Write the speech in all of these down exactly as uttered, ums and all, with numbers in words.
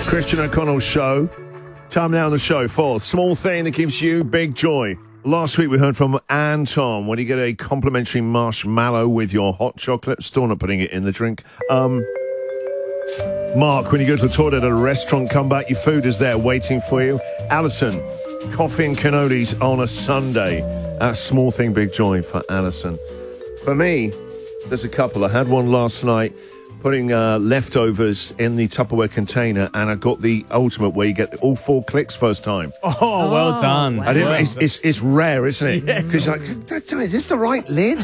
Christian O'Connell's show. Time now on the show for Small Thing That Gives You Big Joy. Last week we heard from Anton. When you get a complimentary marshmallow with your hot chocolate, still not putting it in the drink. Um, Mark, when you go to the toilet at a restaurant, come back, your food is there waiting for you. Alison, coffee and cannolis on a Sunday. That's Small Thing Big Joy for Alison. For me, there's a couple. I had one last night, putting uh, leftovers in the Tupperware container, and I got the ultimate where you get all four clicks first time. Oh, well done. wow. I didn't. It's, it's, it's rare, isn't it? Yes. Because you're like, is this the right lid?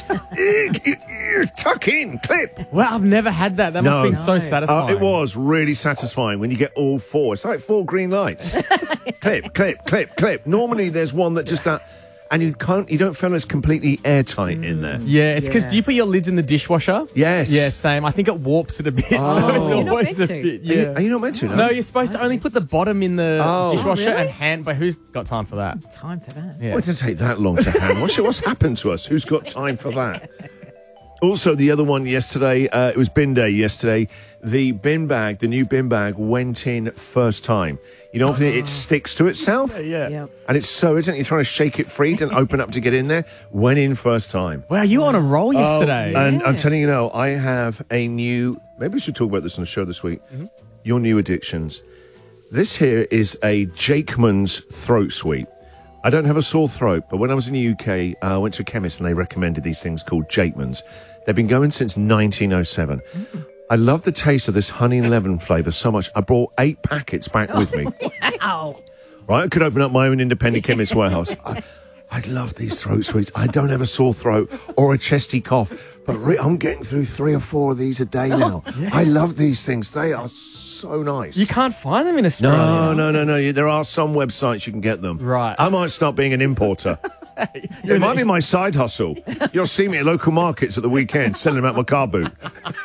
Tuck in, clip. Well, I've never had that. That must No. have been so No. satisfying. Uh, it was really satisfying when you get all four. It's like four green lights. Clip, clip, clip, clip. Normally there's one that just that, and you can't, you don't feel it's completely airtight mm. in there. Yeah, it's because Yeah. do you put your lids in the dishwasher? Yes. Yeah, same. I think it warps it a bit, Oh. so it's You're not always a meant to. bit. Are, you, Yeah. are you not meant to? No, No, you're supposed to only put the bottom in the Oh. dishwasher Oh, really? and hand. But who's got time for that? Time for that. Yeah. Why did it take that long to hand wash it? What's happened to us? Who's got time for that? Also, the other one yesterday, uh, it was bin day yesterday. The bin bag, the new bin bag, went in first time. You know, often it sticks to itself. Yeah. Yep. And it's so, isn't it? You're trying to shake it free to open up to get in there. Went in first time. Wow, you were on a roll yesterday. And I'm telling you now, I have a new, maybe we should talk about this on the show this week. Mm-hmm. Your new addictions. This here is a Jakeman's throat sweet. I don't have a sore throat, but when I was in the U K, uh, I went to a chemist and they recommended these things called Jakeman's. They've been going since nineteen oh seven. Mm. I love the taste of this honey and lemon flavour so much. I brought eight packets back with me. Wow. Right, I could open up my own independent chemist warehouse. I, I love these throat sweets. I don't have a sore throat or a chesty cough, but re- I'm getting through three or four of these a day now. Oh, yeah. I love these things. They are so nice. You can't find them in Australia. No, no, no, no. There are some websites you can get them. Right. I might start being an importer. It might be my side hustle. You'll see me at local markets at the weekend selling them out my car boot.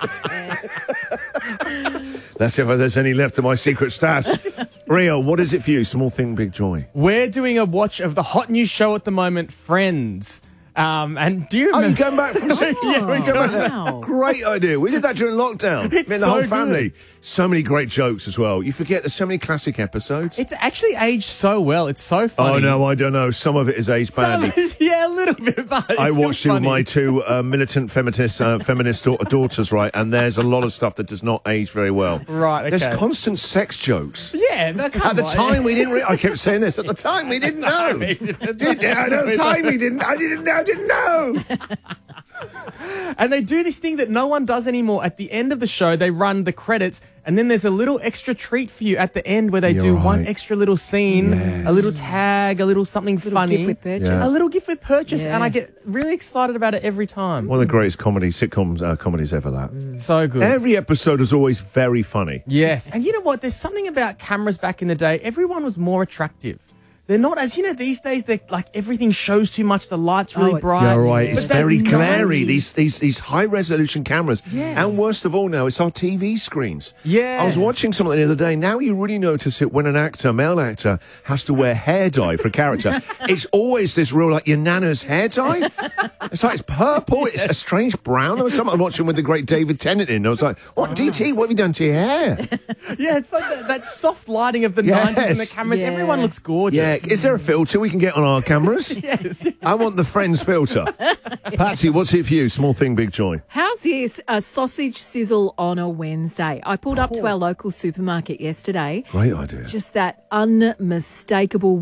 Let's see if there's any left of my secret stash. Rio, what is it for you? Small Thing, Big Joy. We're doing a watch of the hot new show at the moment, Friends. Um, and do you Oh, remember? you going back from Yeah, we're Go going back Wow. there. Great idea. We did that during lockdown. It's Me and the so whole good. family. So many great jokes as well. You forget there's so many classic episodes. It's actually aged so well. It's so funny. Oh, no, I don't know. Some of it is aged badly. Some- yeah, a little bit, but it's I still watched it with funny. my two uh, militant feminist, uh, feminist da- daughters, right? And there's a lot of stuff that does not age very well. Right, okay. There's constant sex jokes. Yeah, no, come At the on. time, we didn't. Re- I kept saying this. At the time, we didn't know. Did, at the time, we didn't. I didn't know. Didn't know. And they do this thing that no one does anymore. At the end of the show, they run the credits, and then there's a little extra treat for you at the end where they You're do right. one extra little scene, Yes. a little tag, a little something Little funny. gift with purchase. Yeah. A little gift with purchase, Yeah. and I get really excited about it every time. One of the greatest comedy sitcoms uh, comedies ever. That So good. every episode is always very funny. Yes. And you know what? There's something about cameras back in the day. Everyone was more attractive. They're not, as you know, these days, they're like everything shows too much. The light's really Oh, it's- bright. Yeah, right. It's But that's very glary. nineties. These these these high resolution cameras. Yes. And worst of all, now it's our T V screens. Yes. I was watching something the other day. Now you really notice it when an actor, male actor, has to wear hair dye for a character. It's always this real like your nana's hair dye. It's like it's purple. It's a strange brown. There was something I was watching with the great David Tennant in. I was like, what D T? What have you done to your hair? Yeah, it's like that, that soft lighting of the Yes. nineties and the cameras. Yeah. Everyone looks gorgeous. Yeah. Is there a filter we can get on our cameras? Yes. I want the Friends filter. Patsy, what's it for you? Small Thing, Big Joy. How's this? A sausage sizzle on a Wednesday. I pulled up to our local supermarket yesterday. Great idea. Just that unmistakable